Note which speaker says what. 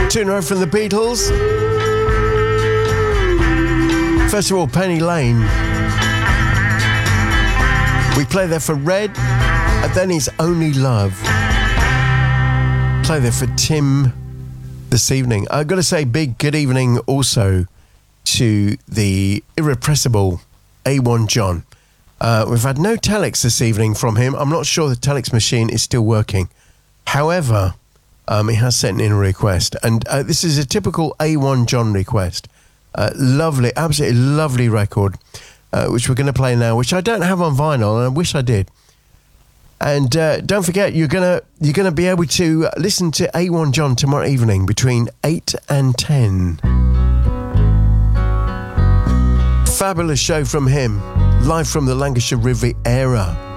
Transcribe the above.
Speaker 1: Two in a row from the Beatles. First of all, Penny Lane. We play there for Red, and then it's Only Love. Play there for Tim this evening. I've got to say big good evening also to the irrepressible A1 John. We've had no telex this evening from him. I'm not sure the telex machine is still working. However, he has sent in a request, and this is a typical A1 John request. Lovely, absolutely lovely record, which we're going to play now, which I don't have on vinyl, and I wish I did. And don't forget, you're gonna be able to listen to A1 John tomorrow evening between 8 and 10. Fabulous show from him, live from the Lancashire Riviera.